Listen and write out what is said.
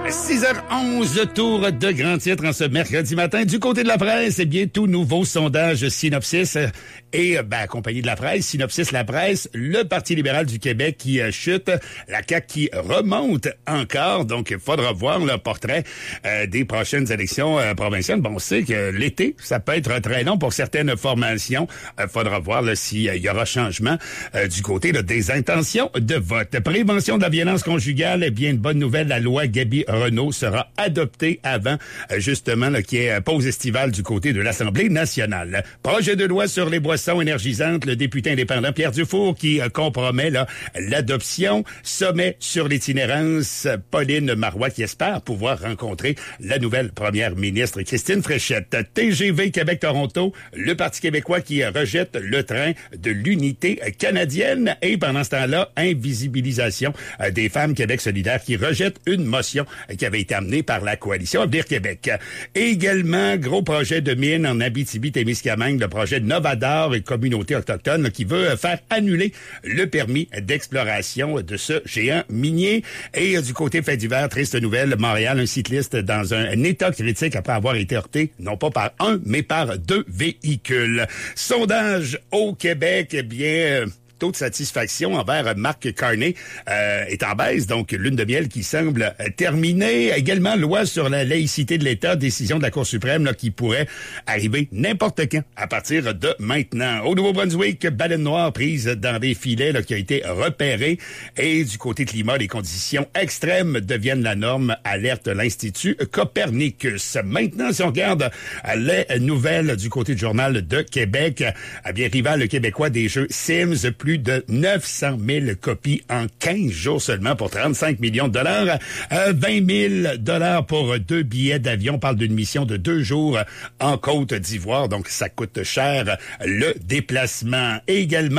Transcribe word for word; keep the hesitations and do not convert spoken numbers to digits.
six heures onze, tour de grands titres en ce mercredi matin. Du côté de la presse, eh bien, tout nouveau sondage Synopsis et ben, accompagné de la presse, Synopsis, la presse, le Parti libéral du Québec qui euh, chute, la C A Q qui remonte encore. Donc, il faudra voir le portrait euh, des prochaines élections euh, provinciales. Bon, on sait que l'été, ça peut être très long pour certaines formations. Il euh, faudra voir s'il euh, y aura changement euh, du côté là, des intentions de vote. Prévention de la violence conjugale, eh bien, une bonne nouvelle, la loi Gabi Renault sera adoptée avant, euh, justement, là, qu'il y ait pause estivale du côté de l'Assemblée nationale. Projet de loi sur les boissons énergisantes, le député indépendant Pierre Dufour qui euh, compromet là, l'adoption. Sommet sur l'itinérance, Pauline Marois qui espère pouvoir rencontrer la nouvelle première ministre Christine Fréchette. T G V Québec-Toronto, le Parti québécois qui rejette le train de l'unité canadienne et pendant ce temps-là, invisibilisation des femmes Québec solidaire qui rejette une motion qui avait été amenée par la coalition Avenir Québec. Également, gros projet de mine en Abitibi-Témiscamingue, le projet Novador et communauté autochtone là, qui veut faire annuler le permis d'exploration de ce géant minier. Et euh, du côté fait divers, triste nouvelle, Montréal, un cycliste dans un, un état critique après avoir été heurté, non pas par un, mais par deux véhicules. Sondage au Québec, eh bien... Euh, taux de satisfaction envers Mark Carney euh, est en baisse, donc lune de miel qui semble terminée. Également, loi sur la laïcité de l'État, décision de la Cour suprême là, qui pourrait arriver n'importe quand à partir de maintenant. Au Nouveau-Brunswick, baleine noire prise dans des filets là, qui a été repérée. Et du côté climat, les conditions extrêmes deviennent la norme, alerte l'Institut Copernicus. Maintenant, si on regarde les nouvelles du côté du Journal de Québec, eh bien, rival québécois des jeux Sims, plus de neuf cent mille copies en quinze jours seulement pour trente-cinq millions de dollars. Euh, vingt mille dollars pour deux billets d'avion. On parle d'une mission de deux jours en Côte d'Ivoire. Donc, ça coûte cher le déplacement. Également,